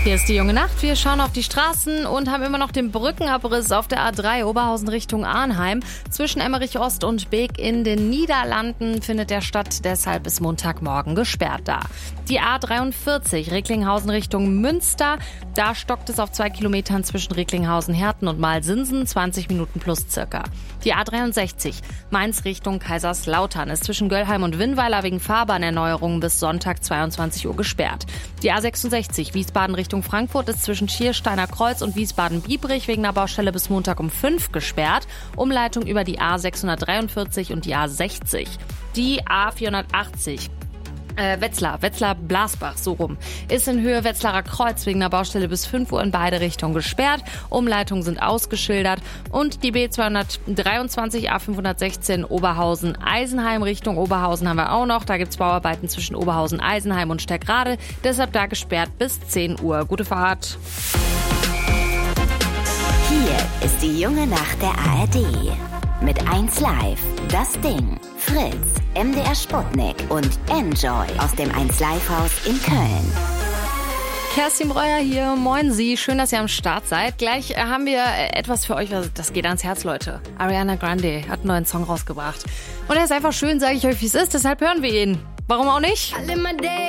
Hier ist die junge Nacht. Wir schauen auf die Straßen und haben immer noch den Brückenabriss auf der A3 Oberhausen Richtung Arnheim. Zwischen Emmerich Ost und Beek in den Niederlanden findet der statt. Deshalb bis Montagmorgen gesperrt da. Die A43 Recklinghausen Richtung Münster. Da stockt es auf 2 Kilometern zwischen Recklinghausen, Herten und Malsinsen. 20 Minuten plus circa. Die A63 Mainz Richtung Kaiserslautern ist zwischen Göllheim und Winnweiler wegen Fahrbahnerneuerungen bis Sonntag 22 Uhr gesperrt. Die A66 Wiesbaden Richtung Frankfurt ist zwischen Schiersteiner Kreuz und Wiesbaden-Biebrich wegen einer Baustelle bis Montag um 5 gesperrt. Umleitung über die A643 und die A60. Die A480 Wetzlar-Blasbach, so rum, ist in Höhe Wetzlarer Kreuz wegen einer Baustelle bis 5 Uhr in beide Richtungen gesperrt. Umleitungen sind ausgeschildert. Und die B223 A516 Oberhausen-Eisenheim Richtung Oberhausen haben wir auch noch. Da gibt's Bauarbeiten zwischen Oberhausen-Eisenheim und Steckrade. Deshalb da gesperrt bis 10 Uhr. Gute Fahrt. Hier ist die junge Nacht der ARD. Mit 1 Live, das Ding, Fritz, MDR Sputnik und Enjoy aus dem 1 Live Haus in Köln. Kerstin Breuer hier, moin Sie, schön, dass ihr am Start seid. Gleich haben wir etwas für euch, das geht ans Herz, Leute. Ariana Grande hat einen neuen Song rausgebracht. Und er ist einfach schön, sage ich euch, wie es ist, deshalb hören wir ihn. Warum auch nicht?